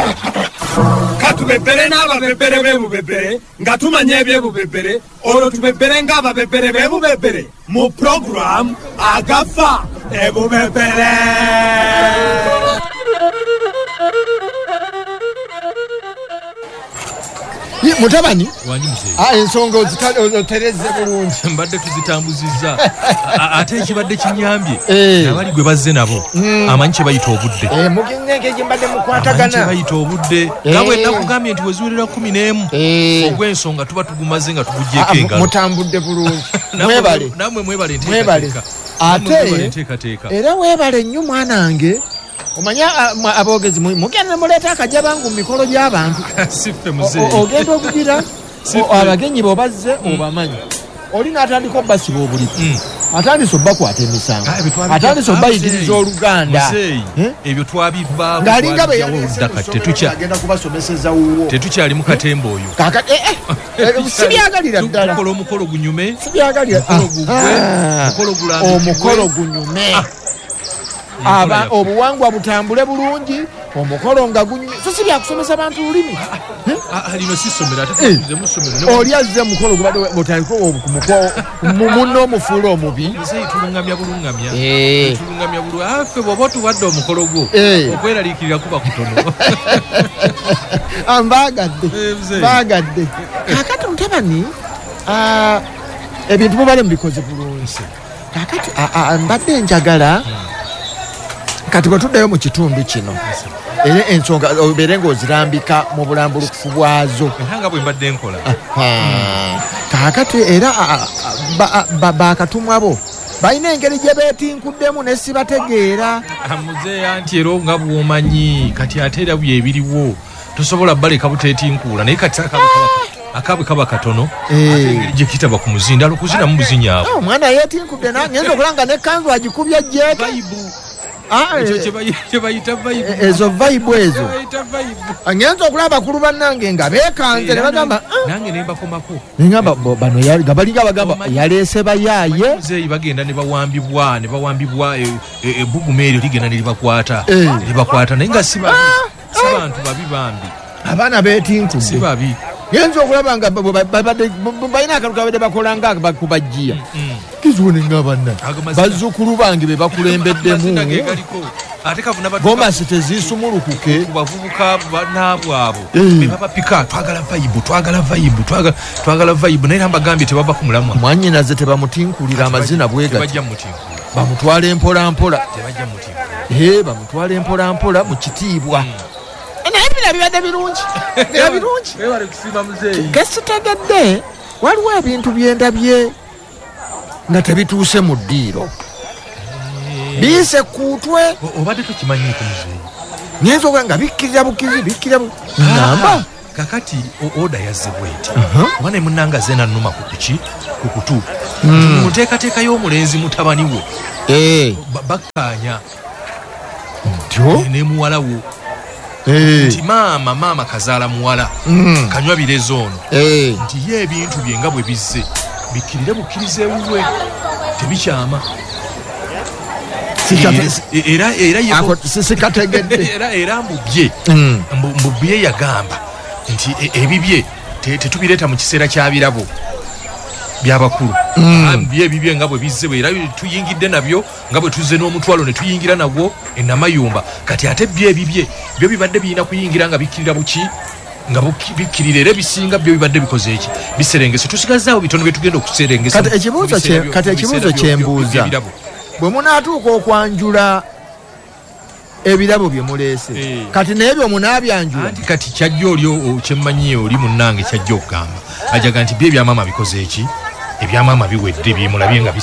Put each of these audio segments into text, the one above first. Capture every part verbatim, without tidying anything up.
katubebere n'ababebere b'ebubebere nga tumanya ebyebubebere olwo tubebere ng'ababebere b'ebubebere mu program agafa ebubebere. Mutabani ah ensonga otereze bulungi mbadde tuzitambuzizza ate ekibadde kinyambye abali gwe bazze nabo amanyi kye bayita obudde eh muginenge gimbadde mukwatagana kye bayita obudde nawe nakugambye nti wezuulira kumi n'emu ogw'ensonga tuba tugumaze nga tugujjeeko engalo mutambudde bulungi mwebale namwe mwebale nteekateeka ate era weebale nnyo mwanange omanya abogezi mugenda muleeta akajabangu mu mikolo gy'abantu sife muzeeyi ogenda okugira abagenyi bobazze obamanyi oli n'atandika obbasiba obulipo atandise obbakwata emisango atandise obbayigiriza oluganda ebyo twabivaako ng'alinga bwe yagenda kubasomeseza wuwo tetukyali mu katemba oyo sibyagalira ddala tukola omukolo gunyume sibyagalira omukolo gunyume aba obuwangwa butambule bulungi omukolo nga gunyume so si byakusomesa abantu lulimi alino sisomera ate musomero oli azze mukolo gubadde botaliko okumuko mumunno omufuula omubi tulungamya bulungamya tulungamya bulu afe bwoba tubadde omukolo gwo okweraliikirira kuba kutono ambagadde bagadde kakati mutabani ebintu mubale mubikoze bulungi kakati mbadde njagala kati bwe tuddayo mu kitundu kino era ensonga obeere ng'ozirambika mu bulambulukufu bwazo nga bwe mbadde nkola kaakati era bakatumwa bo balina engeri gye beetinkuddemu ne sibategeera muzeeya nti era nga bw'omanyi kati ate era byebiriwo tosobola baleka buteetinkuula naye kati akabwe kaba katono ate gye kitaba ku muzindalo kuzinamu muzinyaabo omwana yeetinkudde nangenza okulanga nekkanzu agikubya jjeeka ezo vaibu ezo ngenza okulaba bakulu bannange nga beekanze ne bagamba nange ne mbakomako ngamba bano nga balinga bagamba yaleese bayaaye muzeeyi bagenda ne bawambibwa ne bawambibwa ebbugumu eryo ligenda ne libakwata libakwata naye nga si bantu babi bambi abaana beetinkudde si babi ngenza okulaba nga balina akantu kabadde bakola nga bakubajjiya kizuune nga banna bazzukulu bange be bakulembeddemu gomasi teziisumulukuke ku bavubuka banaabwe abo be babapika twagala vayibu twagala vayibu twagala vayibu naye nambagambye tebava ku mulamwa mwannyinaze tebamutinkulira amazina bwegati bamutwala empolampola bamutwala empolampola mu kitiibwa naye bino bibadde birungi bira birungi gesitegedde waliwo ebintu byendabye nga tebituuse mu ddiiro biise kuutwe obadde tokimanyiiko muzeeyi nyenza oga nga bikkirira bukkirizi bikkirira ngamba kakati oda yazze bweti oba ne munnanga ze nannuma ku kuki ku kutu muteekateeka y'omulenzi mutabani we bakkaanya ntyo ne muwala wo nti maama maama kazaala muwala kanywa birezo ono nti ye ebintu bye nga bwe bizze bikkirire bukkirize ewuwe tebikyama era mbubye mbubye yagamba nti ebibye tetubireeta mu kiseera kya birabo byabakulu bye ebibye nga bwe bizze era tuyingidde nabyo nga bwe tuzze n'omutwalo ne tuyingira nagwo enamayumba kati ate bye ebibye byo bibadde birina kuyingira nga bikkirira buki nga bikkirira era bisinga byo bibadde bikoze eki biserengese tusigazaawo bitono bye tugenda okuserengesa kati ekibuuzo kyembuuza bwe munaatuuka okwanjula ebirabo bye muleese kati naye byo munaabyanjula anti kati kyajja oli kyemmanyi oli munnange kyajja okugamba ajaga nti bye ebyamaama bikoze eki ebyamaama biwedde byemulabye nga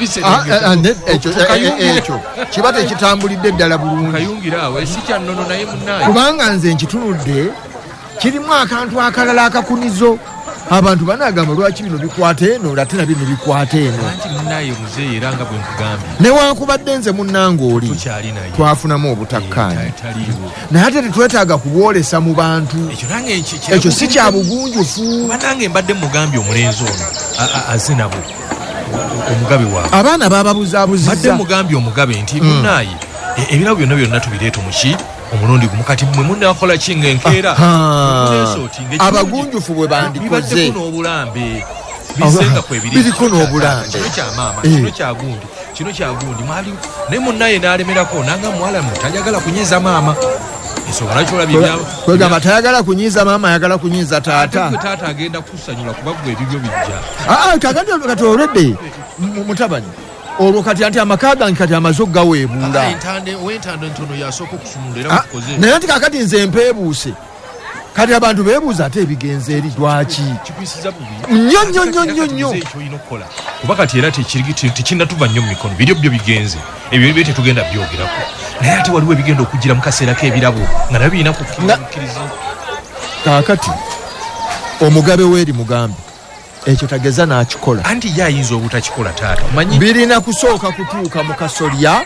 ekyo kiba tekitambulidde ddala bulungi kayungira awo esi kyannono naye munnange kubanga nze nkitunudde kirimu akantu akalala akakunizo abantu banagamba lwaki bino bikwata eno ate na bino bikwata eno anti munnaye muzeeyi era nga bwe nkugambye newankubadde nze munnange oli twafunamu obutakkaanya naye ate tetwetaaga kubwolesa mu bantu ekyo si kya bugunjufu banange mbadde mugambye omulenzi ono azze nabo omugabe waabwe abaana bababuzaabuzizza badde mugambye omugabe nti munnaye ebirabo byonna byonna tubireeta muki omulundi gumu kati mwe munnakola kinga enkeera abagunjufu bwe bandikoze n'obulambe bisenga kwebiri biriko n'obulambe kino kyamaama kino kyagundi kino kyagundi mwali naye munnaye n'alemerako nanga muwala mutajagala kunyiza maama ensonga kyolabye kwegamba tayagala kunyiza maama ayagala kunyiza taata taata agenda kusanyula kuba gwe ebibyo bijja kakati kati olwedde mutabani olwo kati anti amaka gange kati amaze okugaweebuula ow'entando ntono yasooka okusumula era mutukoze naye nti kakati nze mpeebuuse kati abantu beebuuza ate ebigenze eri lwaki nnyo nnyo nnyo nnyo nnyo kuba kati era tekinnatuva nnyo mu mikono biryo byo bigenze ebyo byo tetugenda byogerako naye ate waliwo ebigenda okugira mu kaseera k'ebirabo nga nabyo birina kukkiriza kaakati omugabe weeri mugambe ekyo tageza n'akikola anti ye ayinza obutakikola taata omanyi birina kusooka kutuuka mu kasolya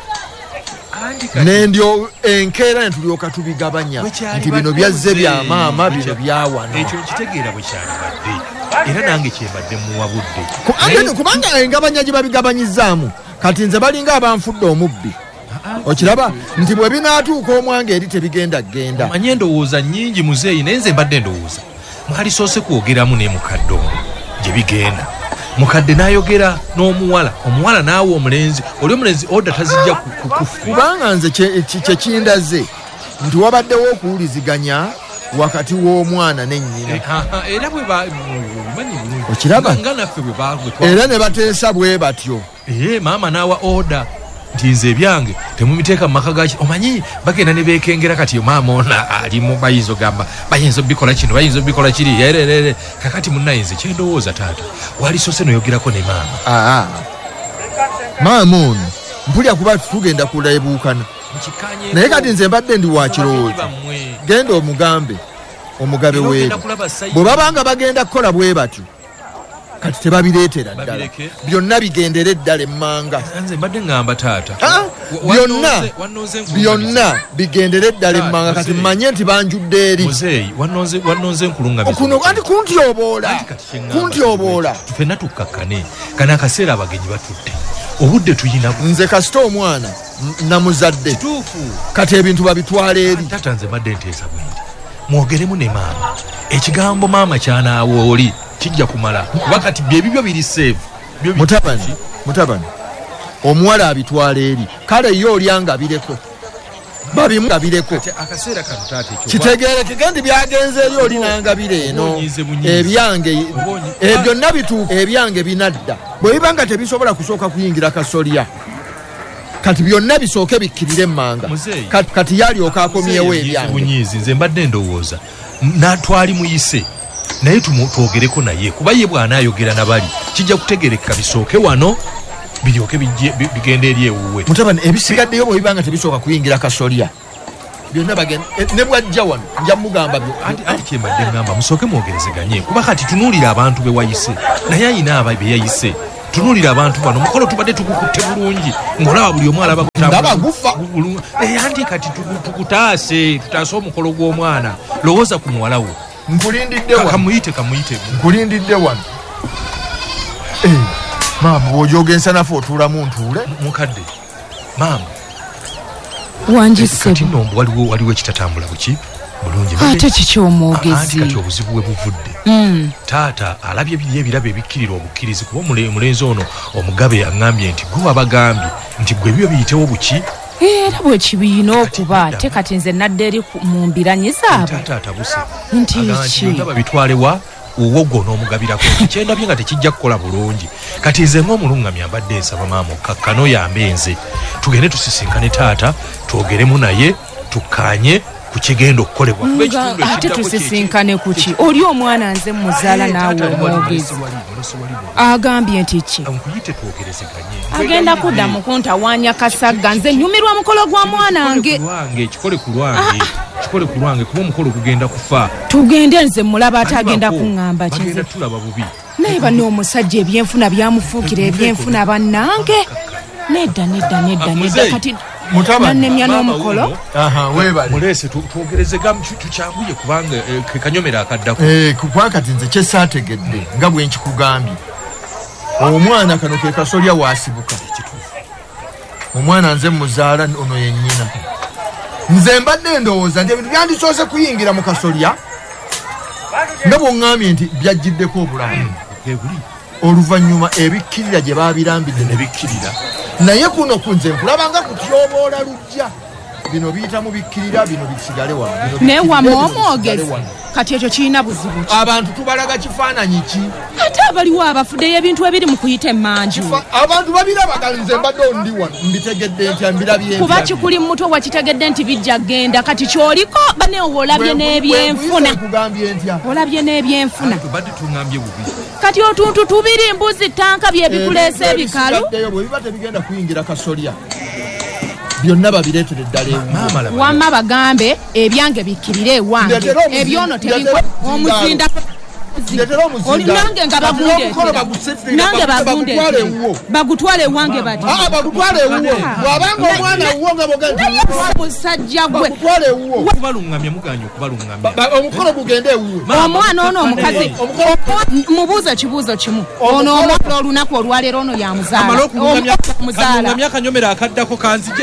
nendyo enkeera netulyoka tubigabanya nti bino byazze bya maama bino byawano ekyo nkitegeera bwe kyalibadde era nange kyembadde muwabudde kubanga engabanya gye babigabanyizaamu kati nze balinga abanfudde omubbi okiraba nti bwe binaatuuka omwange eri tebigenda genda manye endowooza nnyingi muzeeyi naye nze mbadde ndowooza mwalisoose kwogeramu ne mukadde ono gye bigenda mukadde n'ayogera n'omuwala omuwala n'awa omulenzi oli omulenzi oda tazijja kukufa kubanga nze kyekindaze nti wabaddewo okuwuliziganya wakati w'omwana n'ennyina era bwe okiraba nga naffe bwe era ne bateesa bwe batyo ee maama n'awa oda nti nze ebyange temumiteeka mu maka gaki omanyi bagenda ne beekengera kati maama ona alimu bayinza ogamba bayinza obikola kino bayinza obikola kiri ererere kakati munnaye nze kyendowooza taata walisoose noyogerako ne maama maama ono mpulya kuba tugenda kulaebuukana naye kati nze mbadde ndi wa kirowoozo genda omugambe omugabe weeri bwe babanga bagenda kukola bwe batyo kati tebabireetera ddala byonna bigendera eddala emmanga nze mbadde ngamba taata byonna byonna bigendera eddala emmanga kati mmanye nti banjudde eri muzeeyi wannonze nkulungamye kuno anti kuntyoboola kuntyoboola ffenna tukkakkane kana akaseera abagenyi batudde obudde tuyina nze kasita omwana namuzadde kati ebintu babitwala eri taata nze mbadde nteesa bwendi mwogeremu ne maama ekigambo maama kyanaawa oli kijja kumala kuba kati byebibyo biri seevu mutabani mutabani omuwala abitwala eri kale ye olyanga bireko babimugabireko akaseera kano taata ekyo kitegeerekeke nti byagenze eri olinanga bire eno ebyange byonna bituuka ebyange binadda bwe bibanga tebisobola kusooka kuyingira kasolya kati byonna bisooke bikkirire emmanga kati yalyoka akomyewo ebyange bunyiizi nze mbadde ndowooza natwali muyise naye twogereko naye kuba ye bw'anaayogera nabali kijja kutegerekeka bisooke wano biryoke bigenda eri ewuwe mutabani ebisigaddeyo bwe bibanga tebisooka kuyingira kasolya byonna bagenda ne bwajja wano nja mugamba anti kyembadde ngamba musooke mwogerezeganye kuba kati tunuulira abantu be wayise naye ayina aba be yayise tunuulira abantu bano mukolo tubadde tukukutte bulungi ng'olaba buli omu alaba kutabagufa anti kati tukutaase tutaase omukolo gw'omwana lowooza ku muwala wo nkulindidde wano kamuyite kamuyite nkulindidde wano maama bw'ojooga ensanafu otuulamu ntuule mukadde maama wanjise nno waliwo waliwo ekitatambula buki bulungi ate kiki omwogezi kati obuzibu bwe buvudde taata alabye biri ebirabo ebikkirira obukkirizi kuba omulenzi ono omugabe aŋŋambye nti gwe wabagambye nti gwe ebyo biyitewo buki era bwe kibiina okuba ate kati nze nadde eri mu mbiranyi zaabwe taata buse nti ki babitwalewa owo n'omugabirako kyendabye nga tekijja kukola bulungi kati nze ng'omulungamya mbadde nsaba maama okkakkano yambe nze tugende tusisinkane taata twogeremu naye tukkaanye ku kigenda okukolebwa ate tusisinkane kuki oli omwana nze muzaala naawe omwogezi agambye nti ki agenda kudda mu kuntawaanya kasagga nze nyumirwa mukolo gwa mwanange kikole ku lwange kikole ku lwange kuba omukolo gugenda kufa tugende nze mulaba ate agenda kuŋŋamba kize tulaba bubi naye bano omusajja ebyenfuna byamufuukira ebyenfuna bannange nedda nedda nedda nedda kati nannemya n'omukolo mulese twogerezegamu tukyanguye kubanga kekanyomera akaddako kuba kati nze kyesaategedde nga bwe nkikugambye omwana kano ke kasolya waasibuka omwana nze muzaala ono yennyina nze mbadde ndowooza nti ebintu byandisoose kuyingira mu kasolya nga bw'oŋŋambye nti byajjiddeko obulamu oluvannyuma ebikkirira gye baabirambidde ne bikkirira naye kuno kunze nkulabanga kutyoboola lujja bino biyitamu bikkirira bino bisigale wano naye wamwe omwogezi kati ekyo kirina buzibu ki abantu tubalaga kifaananyi ki ate abaliwo abafuddeyo ebintu ebiri mu kuyita emmanju abantu babirabaga nze mbadde ondi wano mbitegedde ntya mbirabye kuba kikuli muto wakitegedde nti bijja genda kati kyoliko baneewo olabye n'ebyenfuna kugambye ntya olabye n'ebyenfuna badde tuŋŋambye bubi kati otuntu tubiri mbuzi tanka bye bikuleese ebikalu bwe biba tebigenda kuyingira kasolya byonna babireetere ddala wamma bagambe ebyange bikkirire ewange ebyono tebikwe omuzinda nange nga bagundenange bagunde bagutwale ewange bati bagutwale ewuwo bwabanga omwana wuwo nga musajja gwe kubalungamya muganya okubalungamya omukolo gugende ewuwe omwana ono omukazi mubuuze kibuuzo kimu ono omwana olunaku olwaleero ono yamuzaala akanyomera akaddako kanzije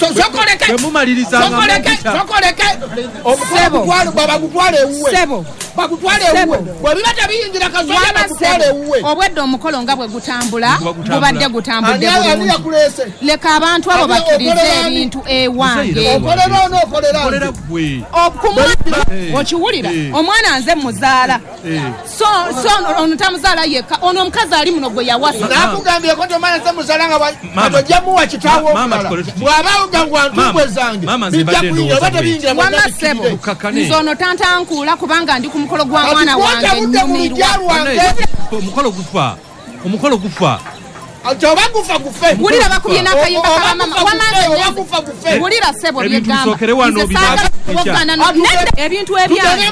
bagutwale ewuwe sebo bagutwale ewuwe bwebiba tebiyingira kasolya bagutwale ewuwe obwedde omukolo nga bwe gutambula gubadde gutambudde bulungi leka abantu abo bakkirize ebintu ewange okolera ono okolera okiwulira omwana nze muzaala so ono tamuzaala yekka ono omukazi ali muno gwe yawasa nakugambyeko tomanya nze muzaala nga tojjamuwa kitaawo omulala bw'abaaga gwantumbwe zange bijja kuyingira oba tebiyingira wamma ssebo nze ono tantankuula kubanga ndi ku mukolo gwa mwana wange nnyumirwa omukolo gufa omukolo gufa oba gufa gufe wulira bakubye n'akayimba kabamama wamanze wulira ssebo byegamba ebintu ebyange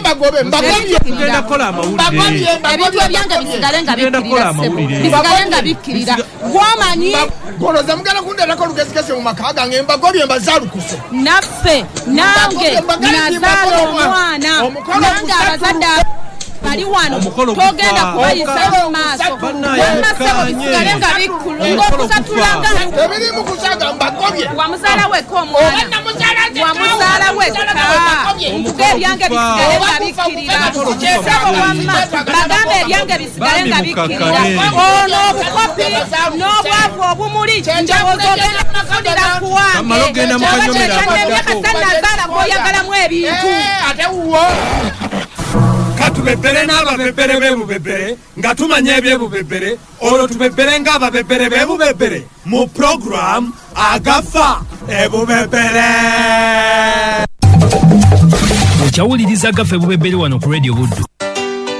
ebintu ebyange bisigale nga bikkirira ssebo bisigale nga bikkirira gwomanyi goloza mugenda kundeetako olugezigezi mu maka gange embagobye mbazaalukuse naffe nange nazaala omwana nange abazadde bali wano togenda kubayisa mu maaso wamasebo bisigale nga ng'okusatulanga ebiri mu kusaga mbagobye wamuzaala wekka omwana wamuzaala wekka nkuga ebyange bisigale nga bikkirira sebo wamma bagambe ebyange bisigale nga bikkirira ono obukopi n'obwavu obumuli njawooza ogenda kufudira ku wange obateekannebya kasanazaala gw'oyagalamu ebintu ate wuwo katubebere n'ababebere b'ebubebere nga tumanya ebyebubebere olwo tubebere ng'ababebere b'ebubebere mu program agafa ebubebere okyawuliriza agafa ebubebere wano ku radio Buddu.